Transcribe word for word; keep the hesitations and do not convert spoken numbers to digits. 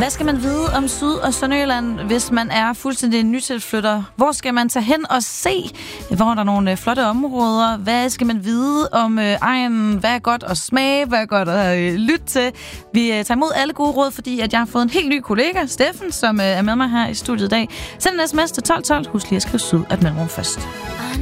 Hvad skal man vide om Syd- og Sønderjylland, hvis man er fuldstændig nytilflytter? Hvor skal man tage hen og se? Hvor er der nogle flotte områder? Hvad skal man vide om øh, egen? Hvad er godt at smage? Hvad er godt at øh, lytte til? Vi øh, tager imod alle gode råd, fordi at jeg har fået en helt ny kollega, Steffen, som øh, er med mig her i studiet i dag. Send en sms til tolv tolv. Husk lige at skrive Syd at mellemrum først.